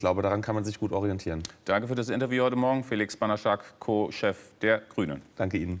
glaube, daran kann man sich gut orientieren. Danke für das Interview heute Morgen. Felix Banaschak, Co-Chef der Grünen. Danke Ihnen.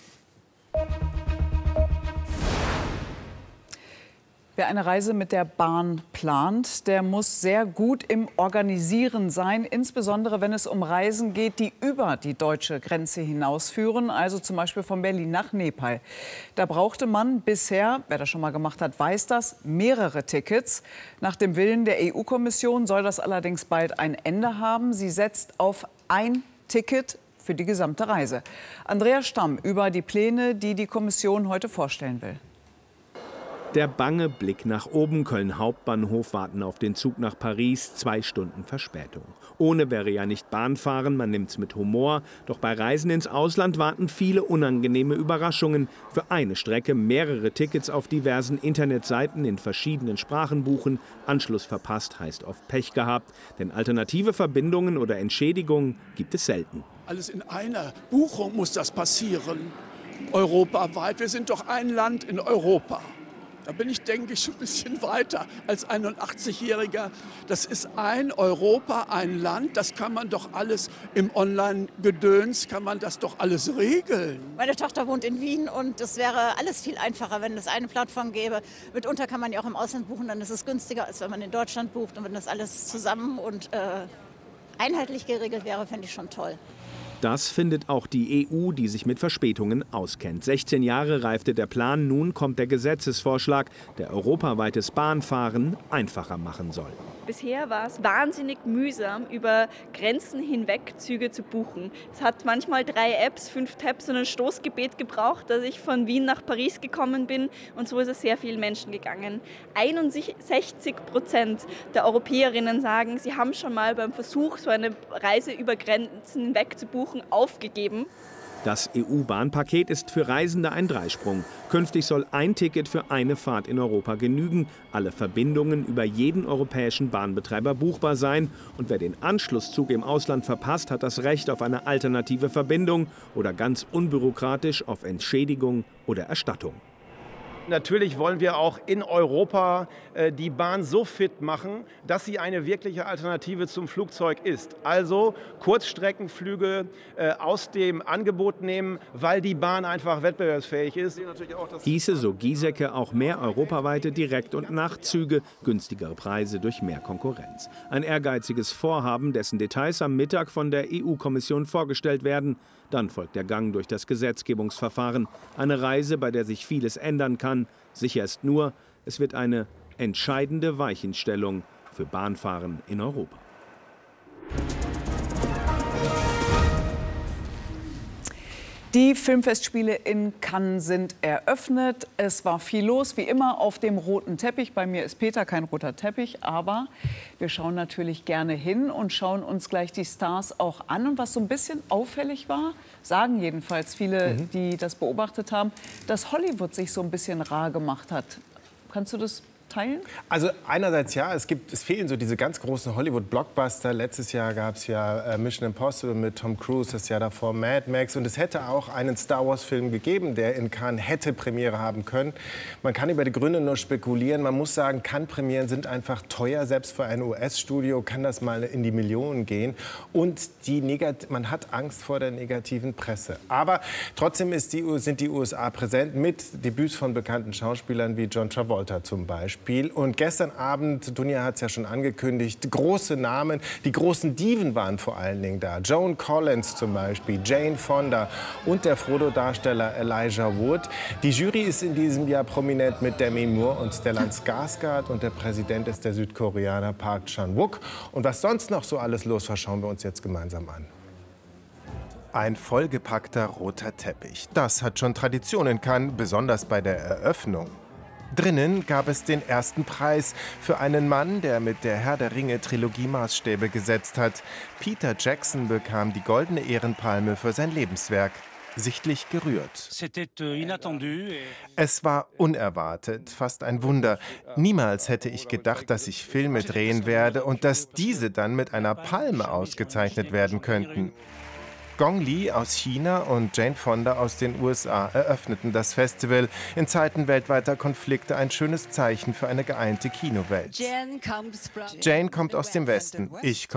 Wer eine Reise mit der Bahn plant, der muss sehr gut im Organisieren sein, insbesondere wenn es um Reisen geht, die über die deutsche Grenze hinausführen, also zum Beispiel von Berlin nach Nepal. Da brauchte man bisher, wer das schon mal gemacht hat, weiß das, mehrere Tickets. Nach dem Willen der EU-Kommission soll das allerdings bald ein Ende haben. Sie setzt auf ein Ticket für die gesamte Reise. Andreas Stamm über die Pläne, die die Kommission heute vorstellen will. Der bange Blick nach oben, Köln Hauptbahnhof, warten auf den Zug nach Paris, 2 Stunden Verspätung. Ohne wäre ja nicht Bahn fahren, man nimmt's mit Humor. Doch bei Reisen ins Ausland warten viele unangenehme Überraschungen. Für eine Strecke mehrere Tickets auf diversen Internetseiten in verschiedenen Sprachen buchen. Anschluss verpasst heißt oft Pech gehabt, denn alternative Verbindungen oder Entschädigungen gibt es selten. Alles in einer Buchung muss das passieren, europaweit. Wir sind doch ein Land in Europa. Da bin ich, denke ich, schon ein bisschen weiter als 81-Jähriger. Das ist ein Europa, ein Land. Das kann man doch alles im Online-Gedöns, kann man das doch alles regeln. Meine Tochter wohnt in Wien und es wäre alles viel einfacher, wenn es eine Plattform gäbe. Mitunter kann man ja auch im Ausland buchen, dann ist es günstiger, als wenn man in Deutschland bucht. Und wenn das alles zusammen und einheitlich geregelt wäre, fände ich schon toll. Das findet auch die EU, die sich mit Verspätungen auskennt. 16 Jahre reifte der Plan, nun kommt der Gesetzesvorschlag, der europaweites Bahnfahren einfacher machen soll. Bisher war es wahnsinnig mühsam, über Grenzen hinweg Züge zu buchen. Es hat manchmal 3 Apps, 5 Tabs und ein Stoßgebet gebraucht, dass ich von Wien nach Paris gekommen bin. Und so ist es sehr vielen Menschen gegangen. 61% der Europäerinnen sagen, sie haben schon mal beim Versuch, so eine Reise über Grenzen hinweg zu buchen, aufgegeben. Das EU-Bahnpaket ist für Reisende ein Dreisprung. Künftig soll ein Ticket für eine Fahrt in Europa genügen, alle Verbindungen über jeden europäischen Bahnbetreiber buchbar sein. Und wer den Anschlusszug im Ausland verpasst, hat das Recht auf eine alternative Verbindung oder ganz unbürokratisch auf Entschädigung oder Erstattung. Natürlich wollen wir auch in Europa die Bahn so fit machen, dass sie eine wirkliche Alternative zum Flugzeug ist. Also Kurzstreckenflüge aus dem Angebot nehmen, weil die Bahn einfach wettbewerbsfähig ist. Hieße, so Giesecke, auch mehr europaweite Direkt- und Nachtzüge, günstigere Preise durch mehr Konkurrenz. Ein ehrgeiziges Vorhaben, dessen Details am Mittag von der EU-Kommission vorgestellt werden. Dann folgt der Gang durch das Gesetzgebungsverfahren. Eine Reise, bei der sich vieles ändern kann. Sicher ist nur, es wird eine entscheidende Weichenstellung für Bahnfahren in Europa. Die Filmfestspiele in Cannes sind eröffnet. Es war viel los, wie immer auf dem roten Teppich. Bei mir ist Peter, kein roter Teppich, aber wir schauen natürlich gerne hin und schauen uns gleich die Stars auch an. Und was so ein bisschen auffällig war, sagen jedenfalls viele, die das beobachtet haben, dass Hollywood sich so ein bisschen rar gemacht hat. Kannst du das teilen? Also einerseits ja, es fehlen so diese ganz großen Hollywood-Blockbuster. Letztes Jahr gab es ja Mission Impossible mit Tom Cruise, das Jahr davor Mad Max. Und es hätte auch einen Star-Wars-Film gegeben, der in Cannes hätte Premiere haben können. Man kann über die Gründe nur spekulieren. Man muss sagen, Cannes-Premieren sind einfach teuer. Selbst für ein US-Studio kann das mal in die Millionen gehen. Und man hat Angst vor der negativen Presse. Aber trotzdem sind die USA präsent mit Debüts von bekannten Schauspielern wie John Travolta zum Beispiel. Und gestern Abend, Dunja hat es ja schon angekündigt, große Namen, die großen Diven waren vor allen Dingen da. Joan Collins zum Beispiel, Jane Fonda und der Frodo-Darsteller Elijah Wood. Die Jury ist in diesem Jahr prominent mit Demi Moore und Stellan Skarsgård und der Präsident ist der Südkoreaner Park Chan-wook. Und was sonst noch so alles los war, schauen wir uns jetzt gemeinsam an. Ein vollgepackter roter Teppich. Das hat schon Tradition in Cannes, besonders bei der Eröffnung. Drinnen gab es den ersten Preis für einen Mann, der mit der Herr der Ringe-Trilogie Maßstäbe gesetzt hat. Peter Jackson bekam die Goldene Ehrenpalme für sein Lebenswerk. Sichtlich gerührt. Es war unerwartet, fast ein Wunder. Niemals hätte ich gedacht, dass ich Filme drehen werde und dass diese dann mit einer Palme ausgezeichnet werden könnten. Gong Li aus China und Jane Fonda aus den USA eröffneten das Festival. In Zeiten weltweiter Konflikte ein schönes Zeichen für eine geeinte Kinowelt. Jane kommt aus dem Westen, ich